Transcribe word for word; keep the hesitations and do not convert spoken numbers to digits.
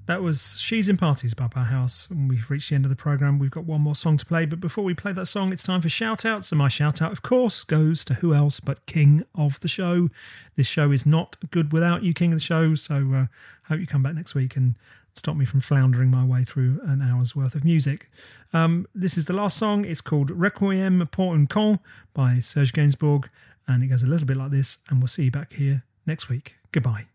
That was She's in Parties by Powerhouse, and we've reached the end of the programme. We've got one more song to play, but before we play that song, it's time for shout-outs, and my shout-out, of course, goes to who else but King of the Show. This show is not good without you, King of the Show, so uh, hope you come back next week and stop me from floundering my way through an hour's worth of music. Um, this is the last song. It's called Requiem pour un con by Serge Gainsbourg, and it goes a little bit like this, and we'll see you back here next week. Goodbye.